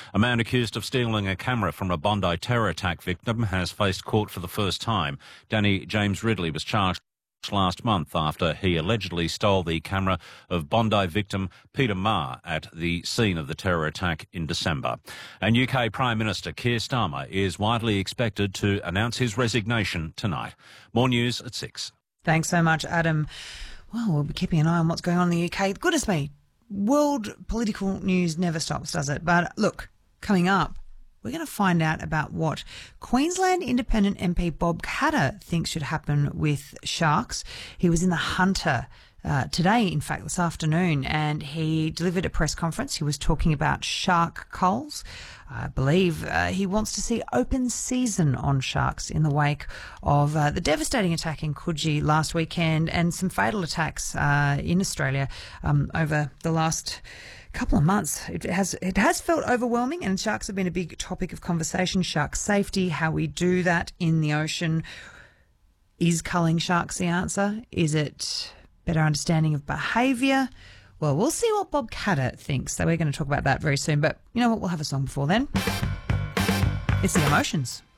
A man accused of stealing a camera from a Bondi terror attack victim has faced court for the first time. Danny James Ridley was charged last month after he allegedly stole the camera of Bondi victim Peter Marr at the scene of the terror attack in December. And UK Prime Minister Keir Starmer is widely expected to announce his resignation tonight. More news at 6. Thanks so much, Adam. Well, we'll be keeping an eye on what's going on in the UK. Goodness me, world political news never stops, does it? But look, coming up, we're going to find out about what Queensland Independent MP Bob Katter thinks should happen with sharks. He was in the Hunter today, in fact, this afternoon, and he delivered a press conference. He was talking about shark culls. I believe he wants to see open season on sharks in the wake of the devastating attack in Coogee last weekend and some fatal attacks in Australia over the last couple of months. It has felt overwhelming, and sharks have been a big topic of conversation. Shark safety, how we do that in the ocean. Is culling sharks the answer? Is it better understanding of behaviour? Well, we'll see what Bob Katter thinks. So we're going to talk about that very soon. But you know what? We'll have a song before then. It's The Emotions.